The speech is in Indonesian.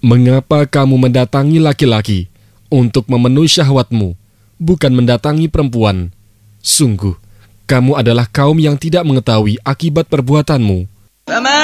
Mengapa kamu mendatangi laki-laki untuk memenuhi syahwatmu, bukan mendatangi perempuan? Sungguh, kamu adalah kaum yang tidak mengetahui akibat perbuatanmu.